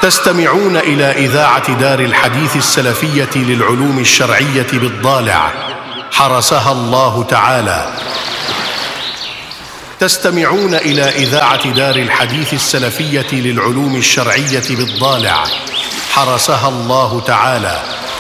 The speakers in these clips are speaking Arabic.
تستمعون إلى إذاعة دار الحديث السلفية للعلوم الشرعية بالضالع حرسها الله تعالى. تستمعون إلى إذاعة دار الحديث السلفية للعلوم الشرعية بالضالع حرسها الله تعالى.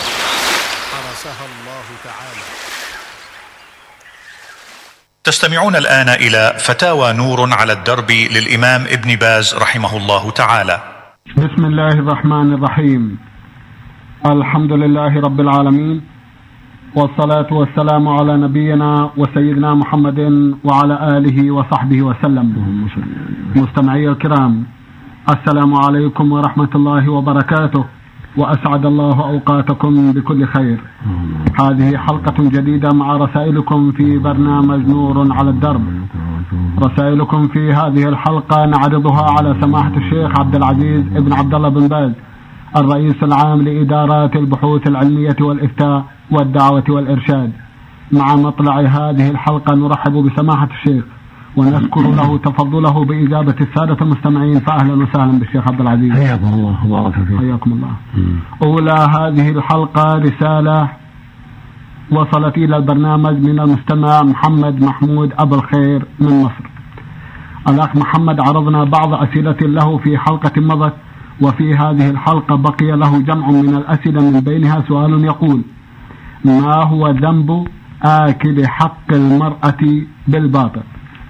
تستمعون الآن إلى فتاوى نور على الدرب للإمام ابن باز رحمه الله تعالى. بسم الله الرحمن الرحيم. الحمد لله رب العالمين، والصلاة والسلام على نبينا وسيدنا محمد وعلى آله وصحبه وسلم. مستمعي الكرام، السلام عليكم ورحمة الله وبركاته، وأسعد الله أوقاتكم بكل خير. هذه حلقة جديدة مع رسائلكم في برنامج نور على الدرب. رسائلكم في هذه الحلقة نعرضها على سماحة الشيخ عبد العزيز ابن عبد الله بن باز، الرئيس العام لإدارات البحوث العلمية والإفتاء والدعوة والإرشاد. مع مطلع هذه الحلقة نرحب بسماحة الشيخ ونذكر له تفضله بإجابة السادة المستمعين. فأهلا وسهلا بالشيخ عبد العزيز. حياكم الله وبارك فيكم. حياكم الله. أولى هذه الحلقة رسالة وصلت إلى البرنامج من المستمع محمد محمود أبو الخير من مصر. الأخ محمد عرضنا بعض أسئلة له في حلقة مضت، وفي هذه الحلقة بقي له جمع من الأسئلة، من بينها سؤال يقول: ما هو ذنب آكل حق المرأة بالباطل؟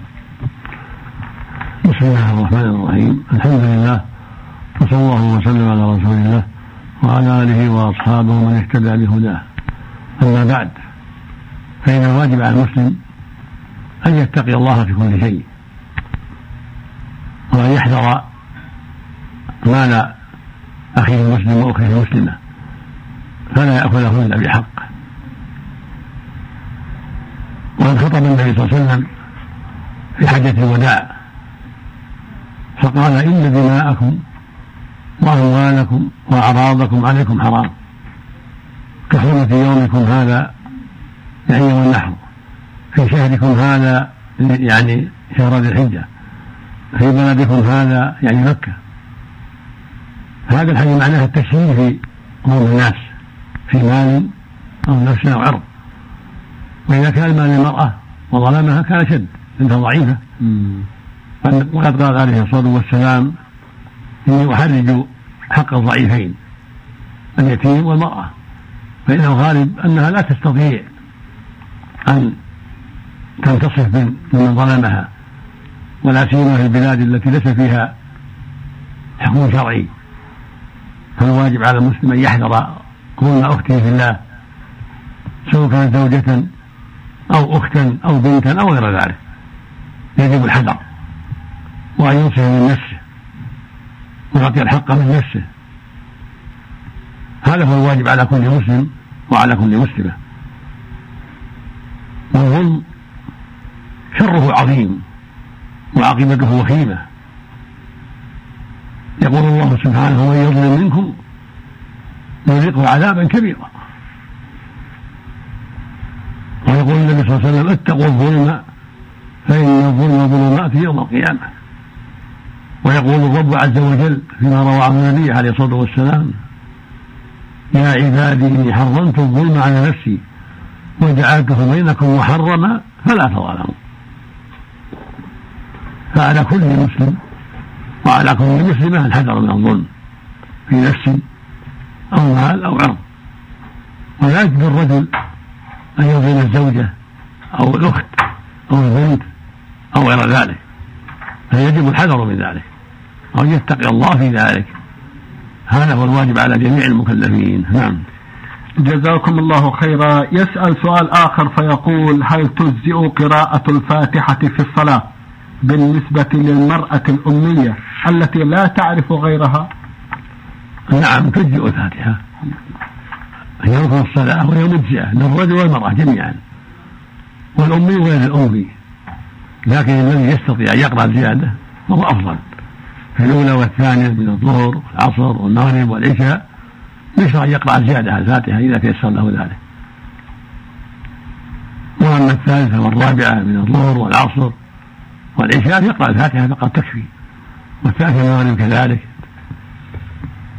بسم الله الرحمن الرحيم. الحمد لله، وصلى الله وسلم على رسول الله وعلى آله وأصحابه من اهتدى بهداه. أما بعد، فإن الواجب على المسلم أن يتقي الله في كل شيء، وأن يحذر مال أخيه المسلم وأخته المسلمة، فلا يأكله إلا بحق. وقد خطب النبي صلى الله عليه وسلم في حجة الوداع فقال: إن دماءكم وأموالكم وأعراضكم عليكم حرام كحرمة يومكم هذا، يعني يوم النحر، في شهركم هذا، يعني شهر ذي الحجة، في بلدكم هذا، يعني مكة. هذا الحديث معناه التشهير في أمور الناس في مال أو نفس أو عرض. وإذا كان المال للمرأة وظلمها كان شد، إنها ضعيفة. وقد قال عليه الصلاة والسلام: إني أحرج حق الضعيفين، اليتيم والمرأة، فإنه غالب أنها لا تستطيع أن تنتصف من ظلمها، ولا سيما في البلاد التي ليس فيها حكم شرعي. فالواجب على المسلم أن يحذر ظلم أخته في الله، سواء كانت زوجة أو أختا أو بنتا أو غير ذلك. يجب الحذر، وأن ينصف من نفسه ويعطي الحق من نفسه. هذا هو الواجب على كل مسلم وعلى كل مسلمة. والظلم شره عظيم وعاقبته وخيمة. يقول الله سبحانه: ومن يظلم منكم نذقه عذابا كبيرا. ويقول النبي صلى الله عليه وسلم: اتقوا الظلم فإن الظلم ظلمات يوم القيامة. ويقول الرب عز وجل فيما روى عن النبي عليه الصلاة والسلام: يا عبادي إني حرمت الظلم على نفسي وجعلته بينكم محرما فلا تظالموا. فعلى كل مسلم وعلى كل مسلمة الحذر من الظلم في نفس أو مال أو عرض. ولا يجب الرجل أن يظلم الزوجة أو الأخت أو البنت أو غير ذلك، فيجب الحذر من ذلك وأن يتقي الله في ذلك. هذا هو الواجب على جميع المكلفين. نعم. جزاكم الله خيرا. يسأل سؤال آخر فيقول: هل تجزئ قراءة الفاتحة في الصلاة بالنسبة للمرأة الأمية التي لا تعرف غيرها؟ نعم، تجزئ الفاتحة، هي ركن الصلاة وهي مجزئة للرجل والمرأة جميعا، والأمي غير الأمي. لكن الذي يستطيع أن يقرأ زيادة فهو أفضل في الأولى والثانية من الظهر والعصر والمغرب والعشاء، يشرع أن يقرأ زيادة الفاتحة إذا تيسر له ذلك. وأما الثالثة والرابعة من الظهر والعصر والعشاء يقرأ الفاتحة فقط تكفي، والثالثة المغرب كذلك.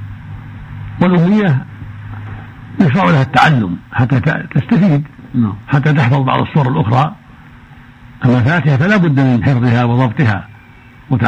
والأمية يشرع لها التعلم حتى تستفيد، حتى تحفظ بعض الصور الأخرى. أما الفاتحة فلا بد من حفظها وضبطها